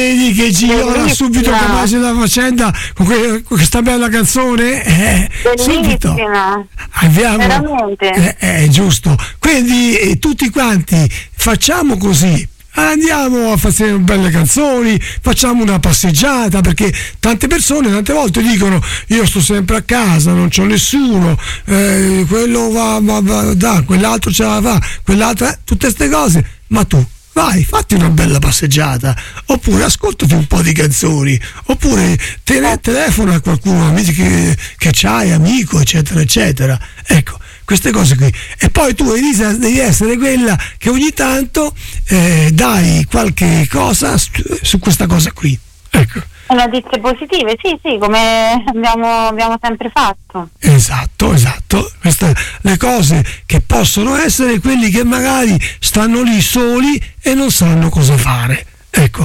Vedi che Gigliola subito capace della faccenda con questa bella canzone, subito abbiamo, veramente è giusto. Quindi tutti quanti facciamo così, andiamo a fare belle canzoni, facciamo una passeggiata, perché tante persone tante volte dicono io sto sempre a casa, non c'ho nessuno, quello va, quell'altro ce la fa, quell'altra, tutte ste cose, ma tu vai, fatti una bella passeggiata, oppure ascoltati un po' di canzoni, oppure telefona a qualcuno, amici che c'hai, amico, eccetera, eccetera. Ecco, queste cose qui. E poi tu, Elisa, devi essere quella che ogni tanto dai qualche cosa su questa cosa qui. Ecco. Notizie positive, sì, come abbiamo sempre fatto. Esatto. Queste le cose che possono essere quelli che magari stanno lì soli e non sanno cosa fare. Ecco.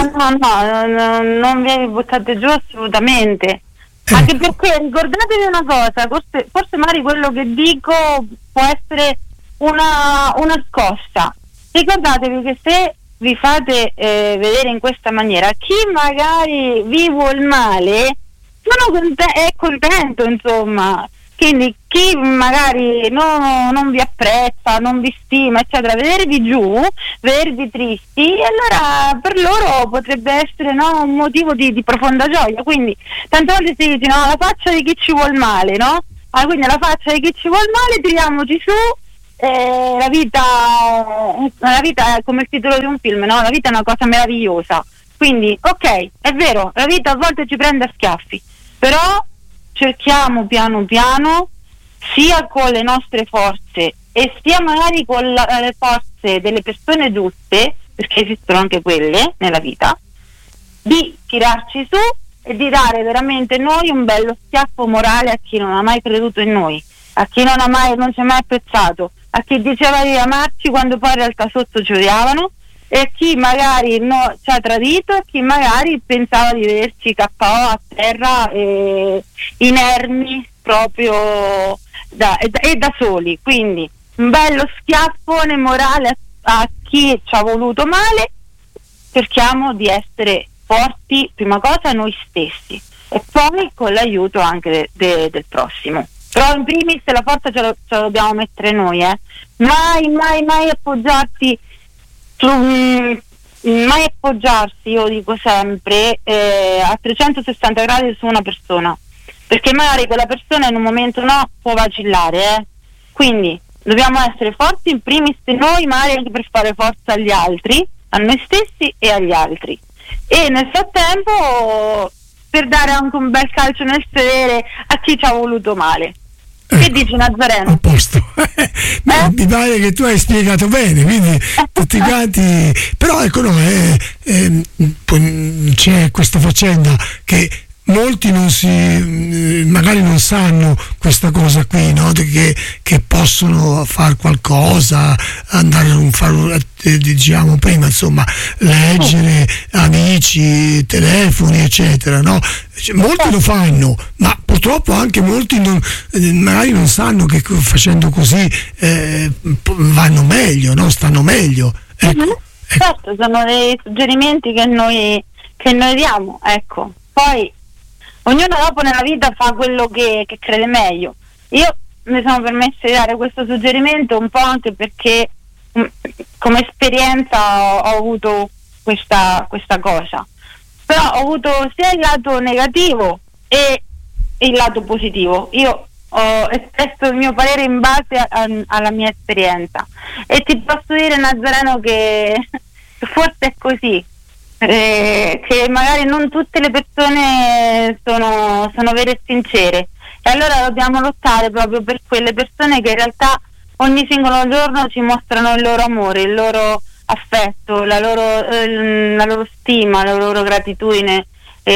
No, non vi buttate giù assolutamente. Ecco. Anche perché ricordatevi una cosa, forse magari quello che dico può essere una scossa. Ricordatevi che se vi fate vedere in questa maniera, chi magari vi vuol male è contento, insomma. Quindi chi magari non vi apprezza, non vi stima, eccetera, vedervi giù, vedervi tristi, allora per loro potrebbe essere un motivo di profonda gioia. Quindi tante volte si dice la faccia di chi ci vuol male, no? Quindi la faccia di chi ci vuol male, tiriamoci su. La vita è come il titolo di un film, no? La vita è una cosa meravigliosa. Quindi, ok, è vero, la vita a volte ci prende a schiaffi, però cerchiamo piano piano, sia con le nostre forze e sia magari con le forze delle persone giuste, perché esistono anche quelle nella vita, di tirarci su e di dare veramente noi un bello schiaffo morale a chi non ha mai creduto in noi, a chi non ci ha mai apprezzato, a chi diceva di amarci quando poi in realtà sotto ci odiavano, e a chi magari ci ha tradito, e a chi magari pensava di vederci KO a terra inermi proprio da soli. Quindi un bello schiaffone morale a chi ci ha voluto male. Cerchiamo di essere forti, prima cosa noi stessi, e poi con l'aiuto anche del prossimo. Però in primis la forza ce la dobbiamo mettere noi, mai appoggiarsi mai appoggiarsi, io dico sempre, a 360 gradi su una persona, perché magari quella persona in un momento può vacillare, quindi dobbiamo essere forti in primis noi, magari anche per fare forza agli altri, a noi stessi e agli altri, e nel frattempo per dare anche un bel calcio nel sedere a chi ci ha voluto male. Che dici, Nazareno? A posto. Mi pare che tu hai spiegato bene, quindi tutti quanti, però ecco, c'è questa faccenda che molti magari non sanno questa cosa qui, no? Che possono fare qualcosa, andare a fare, diciamo prima, insomma, leggere amici, telefoni, eccetera, no? Molti lo fanno, ma purtroppo anche molti magari non sanno che facendo così vanno meglio, no? Stanno meglio. Ecco. Certo, sono dei suggerimenti che noi diamo, ecco. Poi ognuno dopo nella vita fa quello che crede meglio. Io mi sono permessa di dare questo suggerimento un po' anche perché come esperienza ho avuto questa cosa, però ho avuto sia il lato negativo e il lato positivo. Io ho espresso il mio parere in base alla mia esperienza, e ti posso dire, Nazareno, che forse è così, che magari non tutte le persone sono vere e sincere, e allora dobbiamo lottare proprio per quelle persone che in realtà ogni singolo giorno ci mostrano il loro amore, il loro affetto, la loro stima, la loro gratitudine,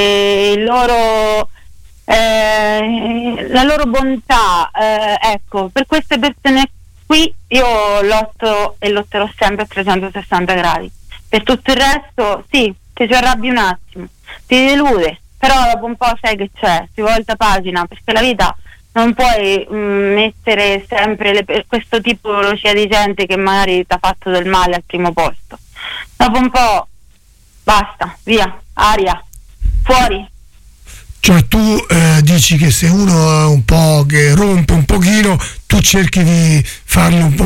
la loro bontà, ecco, per queste persone qui io lotto e lotterò sempre a 360 gradi. Per tutto il resto sì, ti arrabbi un attimo, ti delude, però dopo un po' sai che c'è, si volta pagina, perché la vita non puoi mettere sempre questo tipologia di gente che magari ti ha fatto del male al primo posto. Dopo un po' basta, via, aria, fuori. Cioè tu dici che se uno è un po' che rompe un pochino, tu cerchi di farlo un po'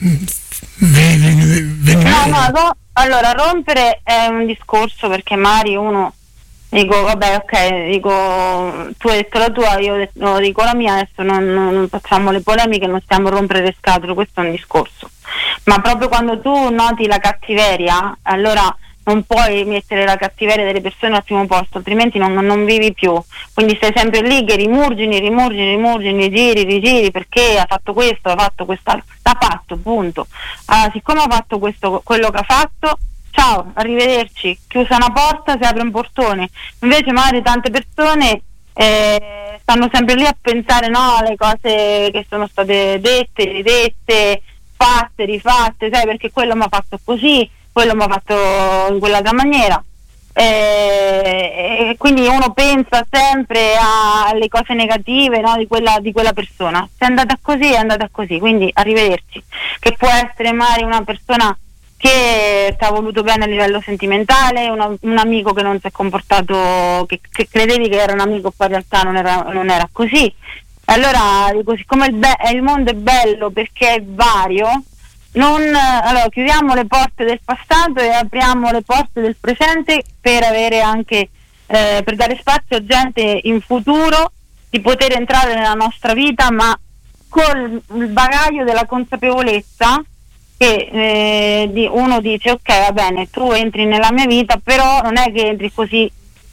venire. No, allora rompere è un discorso, perché magari uno, dico vabbè, ok, dico tu hai detto la tua, io dico la mia, adesso non facciamo le polemiche, non stiamo a rompere le scatole, questo è un discorso. Ma proprio quando tu noti la cattiveria, allora non puoi mettere la cattiveria delle persone al primo posto, altrimenti non vivi più. Quindi stai sempre lì che rimurgini, rigiri, perché ha fatto questo, ha fatto quest'altro, l'ha fatto, punto. Allora, siccome ha fatto quello che ha fatto, ciao, arrivederci, chiusa una porta, si apre un portone. Invece magari tante persone stanno sempre lì a pensare, no, alle cose che sono state dette, ridette, fatte, rifatte, sai, perché quello mi ha fatto così, quello mi ha fatto in quell'altra maniera, e quindi uno pensa sempre alle cose negative, no, di quella persona. Se è andata così, è andata così, quindi arrivederci. Che può essere magari una persona che ti ha voluto bene a livello sentimentale, un amico che non si è comportato, che credevi che era un amico, poi in realtà non era così. Allora dico, siccome il mondo è bello perché è vario, allora chiudiamo le porte del passato e apriamo le porte del presente, per avere anche per dare spazio a gente in futuro di poter entrare nella nostra vita, ma col bagaglio della consapevolezza che uno dice ok, va bene, tu entri nella mia vita, però non è che entri così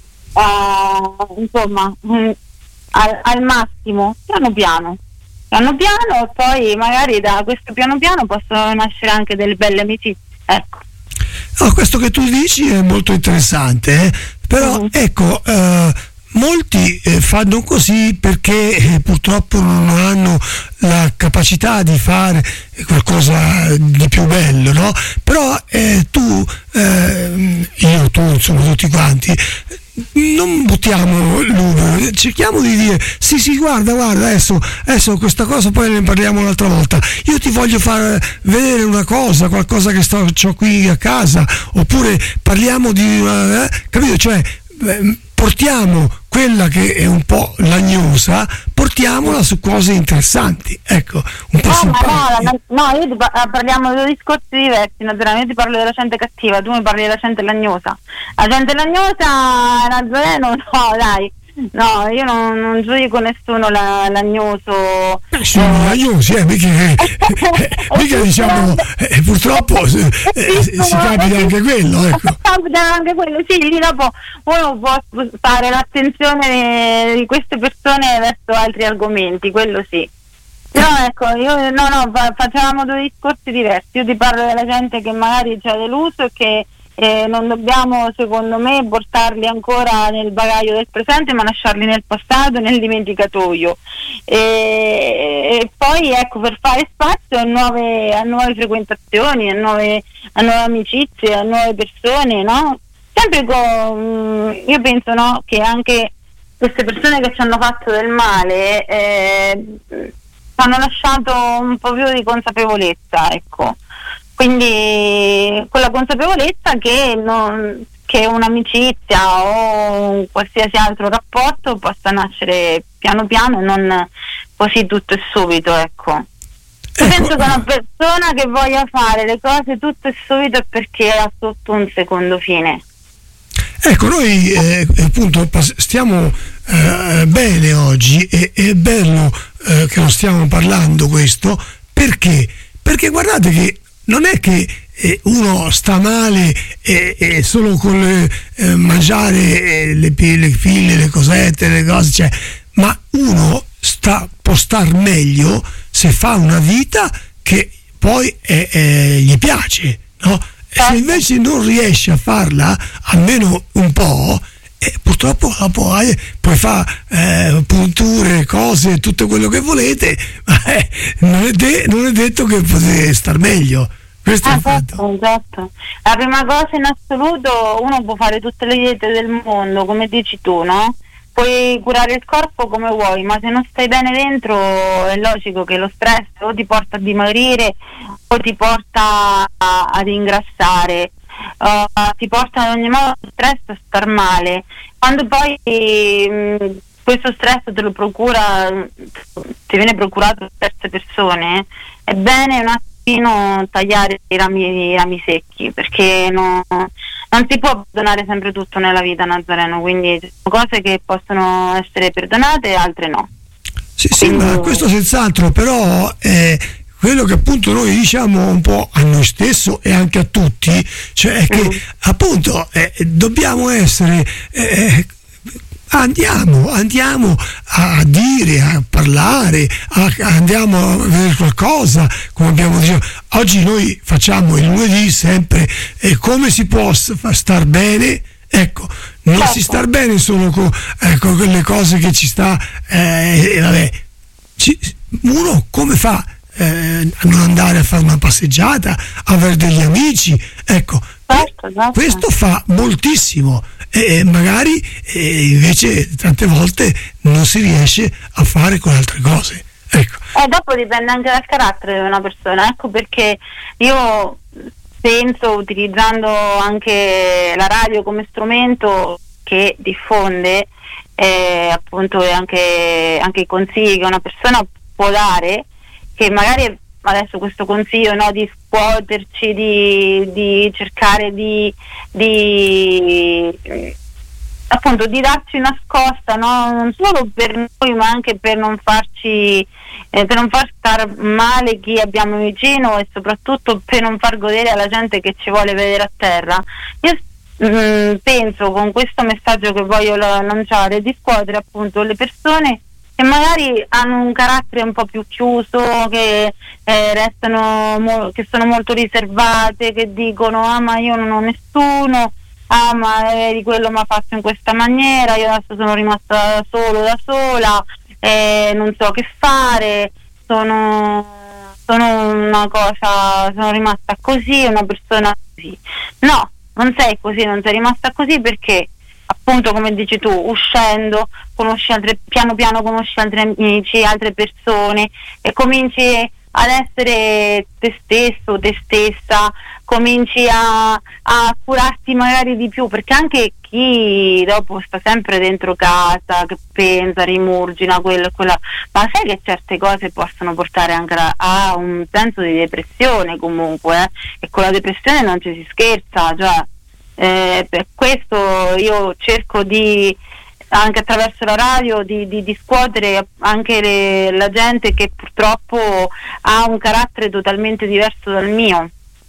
insomma al massimo, piano piano, e poi magari da questo piano piano possono nascere anche delle belle amicizie, ecco. No, questo che tu dici è molto interessante, però ecco, molti fanno così perché purtroppo non hanno la capacità di fare qualcosa di più bello, no? Però tu, insomma tutti quanti, non buttiamo l'uno, cerchiamo di dire sì guarda adesso questa cosa poi ne parliamo un'altra volta, io ti voglio far vedere una cosa, qualcosa che c'ho qui a casa, oppure parliamo di una, capito? Cioè portiamo quella che è un po' lagnosa, portiamola su cose interessanti, ecco, un po' simpatiche. Io parliamo di due discorsi diversi, naturalmente. Io ti parlo della gente cattiva, tu mi parli della gente lagnosa. La gente lagnosa, Nazareno, no, dai. No, io non giudico nessuno lagnoso. Sono lagnosi, mica diciamo, purtroppo si capita anche quello, ecco. Capita anche quello, sì, lì dopo uno può spostare l'attenzione di queste persone verso altri argomenti, quello sì. Però ecco, facevamo due discorsi diversi. Io ti parlo della gente che magari ci ha deluso e che non dobbiamo, secondo me, portarli ancora nel bagaglio del presente, ma lasciarli nel passato, nel dimenticatoio. E poi ecco, per fare spazio a nuove frequentazioni, a nuove amicizie, a nuove persone, no? Sempre io penso, no, che anche queste persone che ci hanno fatto del male hanno lasciato un po' più di consapevolezza, ecco. Quindi quella consapevolezza che un'amicizia o un qualsiasi altro rapporto possa nascere piano piano e non così tutto e subito, ecco. Penso che una persona che voglia fare le cose tutto e subito è perché ha sotto un secondo fine. Ecco, noi appunto stiamo bene oggi, e è bello che lo stiamo parlando questo, perché guardate che non è che uno sta male solo con mangiare le pille, le cosette, le cose, cioè, ma uno può star meglio se fa una vita che poi gli piace, no? Se invece non riesci a farla, almeno un po', purtroppo puoi fare punture, cose, tutto quello che volete, ma non è detto che potete star meglio. Questo è il fatto. Esatto. La prima cosa in assoluto, uno può fare tutte le diete del mondo, come dici tu, no? puoi curare il corpo come vuoi, ma se non stai bene dentro è logico che lo stress o ti porta a dimagrire o ti porta ad ingrassare, ti porta in ogni modo lo stress a star male. Quando poi questo stress te lo procura, ti viene procurato da terze persone, è bene un attimino tagliare i rami secchi, perché non si può perdonare sempre tutto nella vita, Nazareno, quindi ci sono cose che possono essere perdonate e altre no. Sì, ma questo senz'altro, però quello che appunto noi diciamo un po' a noi stesso e anche a tutti, cioè che appunto dobbiamo essere andiamo a dire, a parlare, andiamo a vedere qualcosa, come abbiamo detto. Oggi noi facciamo il lunedì sempre come si può star bene. Ecco, non si star bene solo con quelle cose che ci sta, vabbè, uno come fa a non andare a fare una passeggiata, avere degli amici, ecco, questo fa moltissimo. E magari invece tante volte non si riesce a fare con altre cose, ecco. Dopo dipende anche dal carattere di una persona, ecco perché io penso, utilizzando anche la radio come strumento che diffonde appunto anche i consigli che una persona può dare, che magari adesso questo consiglio, no, di scuoterci, di cercare di appunto di darci una scossa, no? Non solo per noi ma anche per non farci per non far star male chi abbiamo vicino e soprattutto per non far godere alla gente che ci vuole vedere a terra. Io penso, con questo messaggio che voglio lanciare, di scuotere appunto le persone che magari hanno un carattere un po' più chiuso, che che sono molto riservate, che dicono ma io non ho nessuno, ma di quello mi ha fatto in questa maniera, io adesso sono rimasta da sola, non so che fare, sono rimasta così, una persona così. No, non sei così, non sei rimasta così, perché appunto, come dici tu, uscendo piano piano conosci altri amici, altre persone e cominci ad essere te stesso, te stessa, cominci a curarti magari di più, perché anche chi dopo sta sempre dentro casa, che pensa, rimurgina quello e quella, ma sai che certe cose possono portare anche a un senso di depressione comunque, e con la depressione non ci si scherza, cioè per questo io cerco di, anche attraverso la radio, di scuotere anche la gente che purtroppo ha un carattere totalmente diverso dal mio.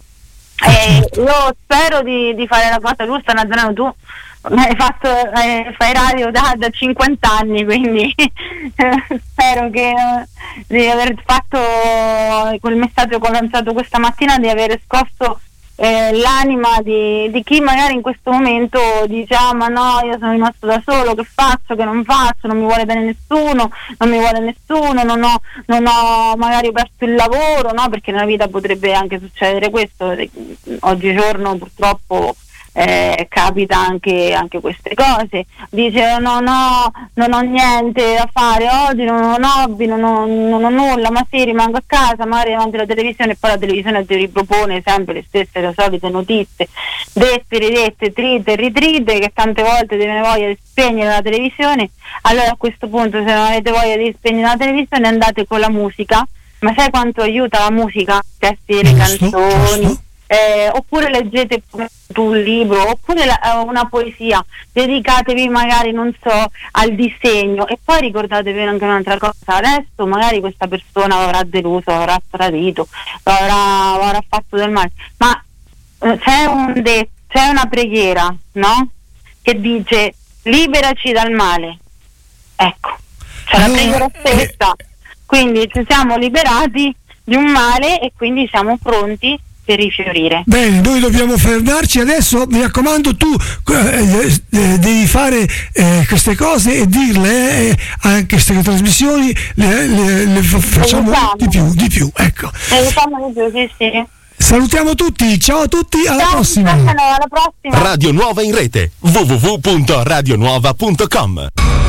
Io spero di fare la cosa giusta. Nazareno, tu fai radio da 50 anni, quindi spero di aver fatto quel messaggio che ho lanciato questa mattina, di aver scosso l'anima di chi magari in questo momento dice ma no, io sono rimasto da solo, che faccio, che non faccio, non mi vuole bene nessuno, non ho magari perso il lavoro, no, perché nella vita potrebbe anche succedere questo, oggigiorno purtroppo capita anche queste cose. Dice non ho niente da fare oggi, non ho un hobby, non ho nulla, ma sì, rimango a casa, magari davanti alla televisione, e poi la televisione ti ripropone sempre le stesse, le solite notizie dette, ridette, trite, ritrite, che tante volte ti viene voglia di spegnere la televisione. Allora a questo punto, se non avete voglia di spegnere la televisione, andate con la musica. Ma sai quanto aiuta la musica? Testi delle canzoni, oppure leggete un libro, oppure una poesia, dedicatevi magari, non so, al disegno, e poi ricordatevi anche un'altra cosa: adesso magari questa persona avrà deluso, avrà tradito, avrà fatto del male, ma c'è una preghiera, no? Che dice liberaci dal male, ecco, c'è la preghiera stessa, quindi ci siamo liberati di un male e quindi siamo pronti per rifiorire. Bene, noi dobbiamo fermarci adesso, mi raccomando, tu devi fare queste cose e dirle anche queste trasmissioni le facciamo di più, ecco. Sì. Salutiamo tutti, ciao a tutti, alla prossima. Alla prossima. Radio Nuova in rete, www.radionuova.com.